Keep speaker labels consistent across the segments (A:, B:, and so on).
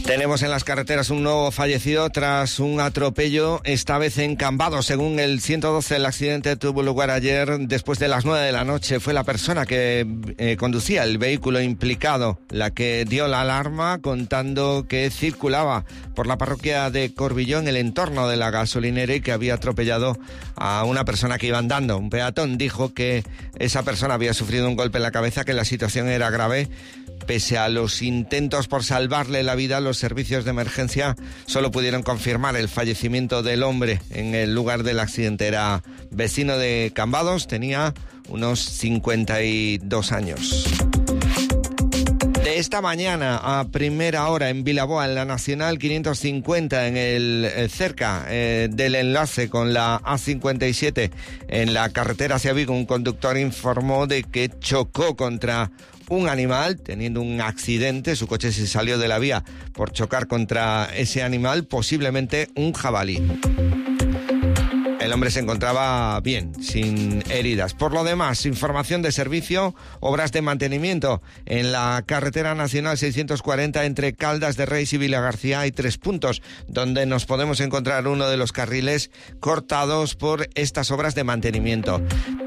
A: Tenemos en las carreteras un nuevo fallecido tras un atropello, esta vez en Cambados. Según el 112, el accidente tuvo lugar ayer después de las 9 de la noche. Fue la persona que conducía el vehículo implicado la que dio la alarma, contando que circulaba por la parroquia de Corbillo en el entorno de la gasolinera y que había atropellado a una persona que iba andando. Un peatón dijo que esa persona había sufrido un golpe en la cabeza, que la situación era grave. Pese a los intentos por salvarle la vida, los servicios de emergencia solo pudieron confirmar el fallecimiento del hombre en el lugar del accidente. Era vecino de Cambados, tenía unos 52 años. De esta mañana a primera hora en Vilaboa, en la Nacional 550, cerca del enlace con la A57 en la carretera hacia Vigo, un conductor informó de que chocó contra un animal, teniendo un accidente. Su coche se salió de la vía por chocar contra ese animal, posiblemente un jabalí. El hombre se encontraba bien, sin heridas. Por lo demás, información de servicio, obras de mantenimiento en la carretera nacional 640 entre Caldas de Reis y Vilagarcía. Hay 3 puntos donde nos podemos encontrar uno de los carriles cortados por estas obras de mantenimiento.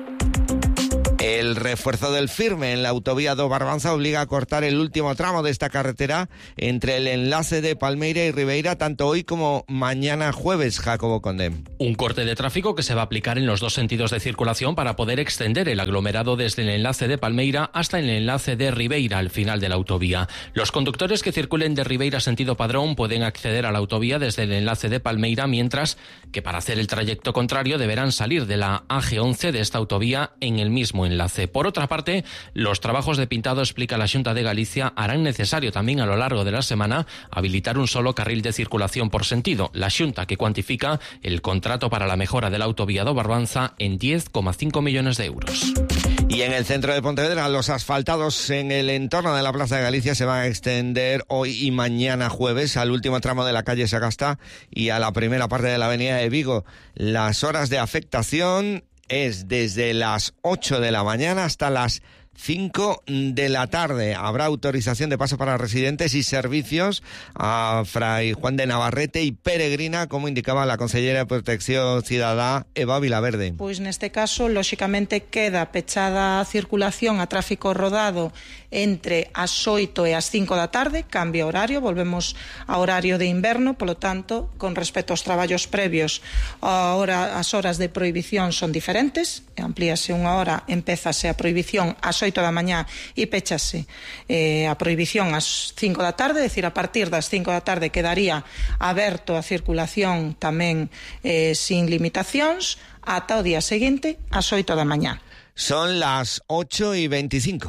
A: El refuerzo del firme en la autovía do Barbanza obliga a cortar el último tramo de esta carretera entre el enlace de Palmeira y Ribeira, tanto hoy como mañana jueves, Jacobo Condem.
B: Un corte de tráfico que se va a aplicar en los 2 sentidos de circulación para poder extender el aglomerado desde el enlace de Palmeira hasta el enlace de Ribeira al final de la autovía. Los conductores que circulen de Ribeira sentido Padrón pueden acceder a la autovía desde el enlace de Palmeira, mientras que para hacer el trayecto contrario deberán salir de la AG11 de esta autovía en el mismo enlace. Por otra parte, los trabajos de pintado, explica la Xunta de Galicia, harán necesario también a lo largo de la semana habilitar un solo carril de circulación por sentido. La Xunta, que cuantifica el contrato para la mejora de la autovía do Barbanza en 10,5 millones de euros.
A: Y en el centro de Pontevedra, los asfaltados en el entorno de la Plaza de Galicia se van a extender hoy y mañana jueves al último tramo de la calle Sagasta y a la primera parte de la avenida de Vigo. Las horas de afectación es desde las 8 de la mañana hasta las 5 de la tarde. Habrá autorización de paso para residentes y servicios a Fray Juan de Navarrete y Peregrina, como indicaba la consellera de Protección Ciudadá, Eva Vilaverde.
C: Pois neste caso, lóxicamente, queda pechada a circulación a tráfico rodado entre as 8 e as 5 da tarde, cambia horario, volvemos a horario de inverno, polo tanto, con respecto aos traballos previos, as horas de prohibición son diferentes, amplíase unha hora, empézase a prohibición ás 8 da mañá e péchase a prohibición ás 5 da tarde, é dicir, a partir das 5 da tarde quedaría aberto a circulación tamén sin limitacións ata o día seguinte ás 8 da mañá.
A: Son las 8:25.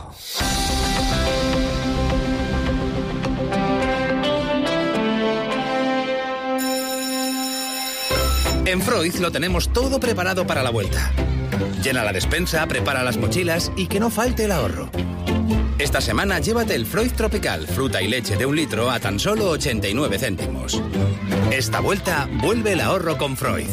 D: En Freud lo tenemos todo preparado para la vuelta. Llena la despensa, prepara las mochilas y que no falte el ahorro. Esta semana llévate el Freud Tropical, fruta y leche de 1 litro a tan solo 89 céntimos. Esta vuelta vuelve el ahorro con Freud.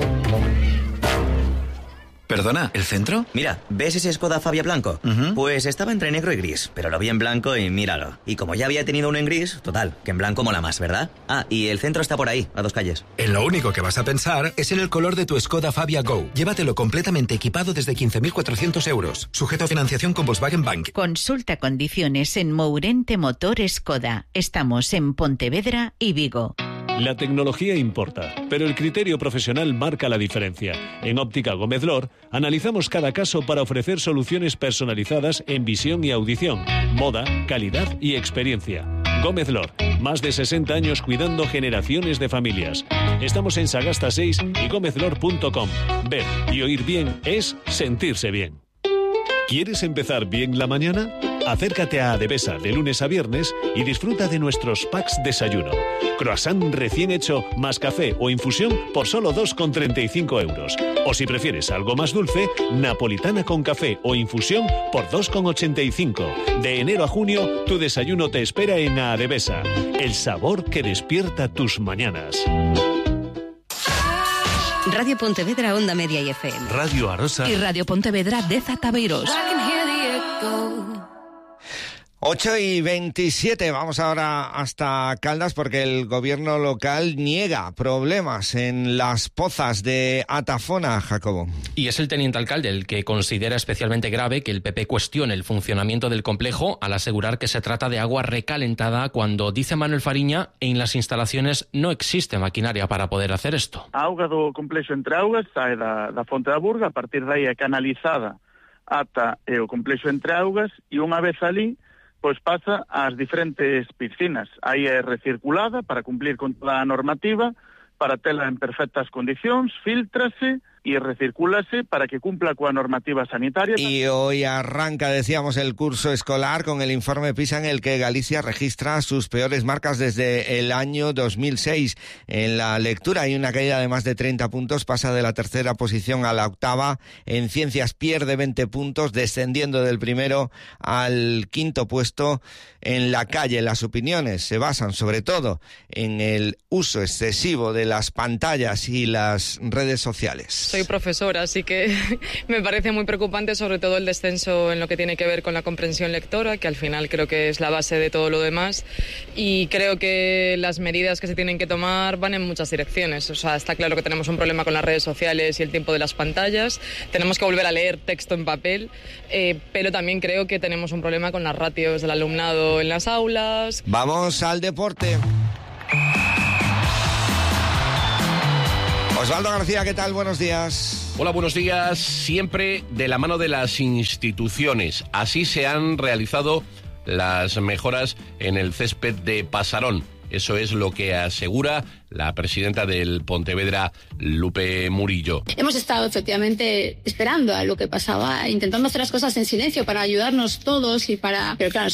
E: Perdona, ¿el centro?
F: Mira, ¿ves ese Skoda Fabia blanco? Pues estaba entre negro y gris, pero lo vi en blanco y míralo. Y como ya había tenido uno en gris, total, que en blanco mola más, ¿verdad? Ah, y el centro está por ahí, a 2 calles.
E: En lo único que vas a pensar es en el color de tu Skoda Fabia Go. Llévatelo completamente equipado desde 15.400 euros. Sujeto a financiación con Volkswagen Bank.
G: Consulta condiciones en Mourente Motor Skoda. Estamos en Pontevedra y Vigo.
H: La tecnología importa, pero el criterio profesional marca la diferencia. En Óptica Gómez Lor analizamos cada caso para ofrecer soluciones personalizadas en visión y audición, moda, calidad y experiencia. Gómez Lor, más de 60 años cuidando generaciones de familias. Estamos en Sagasta 6 y gómezlor.com. Ver y oír bien es sentirse bien. ¿Quieres empezar bien la mañana? Acércate a Adevesa de lunes a viernes y disfruta de nuestros packs desayuno. Croissant recién hecho más café o infusión por solo 2,35 euros. O si prefieres algo más dulce, napolitana con café o infusión por 2,85. De enero a junio, tu desayuno te espera en Adevesa. El sabor que despierta tus mañanas.
I: Radio Pontevedra, Onda Media y FM.
H: Radio Arosa.
I: Y Radio Pontevedra, Deza Tabeiros.
A: 8:27, vamos ahora hasta Caldas porque el gobierno local niega problemas en las pozas de Atafona, Jacobo.
B: Y es el teniente alcalde el que considera especialmente grave que el PP cuestione el funcionamiento del complejo al asegurar que se trata de agua recalentada cuando, dice Manuel Fariña, en las instalaciones no existe maquinaria para poder hacer esto.
J: A auga do complexo Entre Augas sae da Fonte da Burga, a partir de aí é canalizada ata o complexo Entre Augas e unha vez ali pois pasa ás diferentes piscinas. Aí é recirculada para cumplir con toda a normativa, para tela en perfectas condicións, filtrase y recircúlase para que cumpla coa normativa sanitaria.
A: Y hoy arranca, decíamos, el curso escolar con el informe PISA en el que Galicia registra sus peores marcas desde el año 2006. En la lectura hay una caída de más de 30 puntos, pasa de la tercera posición a la octava. En ciencias pierde 20 puntos, descendiendo del primero al quinto puesto. En la calle, las opiniones se basan sobre todo en el uso excesivo de las pantallas y las redes sociales.
K: Soy profesora, así que me parece muy preocupante, sobre todo el descenso en lo que tiene que ver con la comprensión lectora, que al final creo que es la base de todo lo demás, y creo que las medidas que se tienen que tomar van en muchas direcciones. O sea, está claro que tenemos un problema con las redes sociales y el tiempo de las pantallas, tenemos que volver a leer texto en papel, pero también creo que tenemos un problema con las ratios del alumnado en las aulas.
A: Vamos al deporte. Osvaldo García, ¿qué tal? Buenos días.
L: Hola, buenos días. Siempre de la mano de las instituciones. Así se han realizado las mejoras en el césped de Pasarón. Eso es lo que asegura la presidenta del Pontevedra, Lupe Murillo.
M: Hemos estado efectivamente esperando a lo que pasaba, intentando hacer las cosas en silencio para ayudarnos todos y para... Pero claro,